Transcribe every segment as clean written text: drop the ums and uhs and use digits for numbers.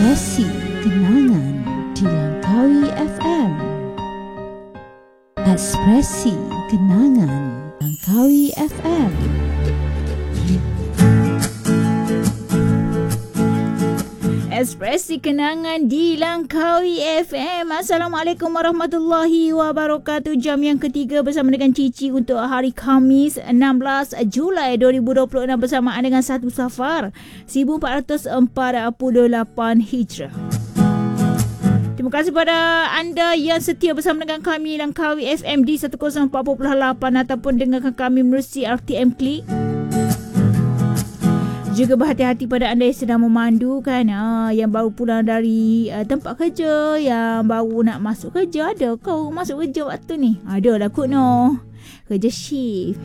Ekspresi Kenangan di Langkawi FM. Ekspresi Kenangan Langkawi FM. Ekspresi Kenangan di Langkawi FM. Assalamualaikum warahmatullahi wabarakatuh. Jam yang ketiga bersama dengan Cici untuk hari Khamis 16 Julai 2026 bersamaan dengan 1 Safar 1448 Hijrah. Terima kasih kepada anda yang setia bersama dengan kami Langkawi FM di 104.8 ataupun dengarkan kami melalui RTM Klik. Juga berhati-hati pada anda yang sedang memandu kan, yang baru pulang dari tempat kerja, yang baru nak masuk kerja. Ada kau masuk kerja waktu ni? Ada lah kot no. Kerja shift.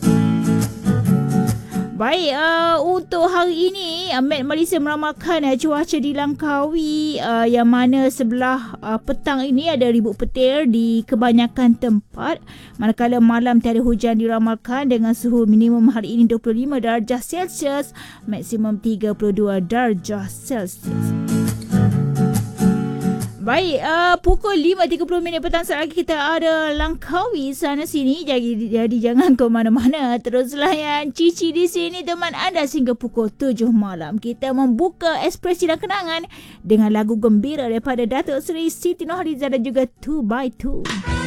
Baik, untuk hari ini Met Malaysia meramalkan cuaca di Langkawi yang mana sebelah petang ini ada ribut petir di kebanyakan tempat, manakala malam tiada hujan diramalkan dengan suhu minimum hari ini 25 darjah Celsius, maksimum 32 darjah Celsius. Baik, pukul 5.30 petang saat lagi kita ada Langkawi sana sini. Jadi jangan ke mana-mana. Terus layan Cici di sini teman anda sehingga pukul 7 malam. Kita membuka ekspresi dan kenangan dengan lagu gembira daripada Datuk Seri Siti Nurhaliza dan juga 2x2.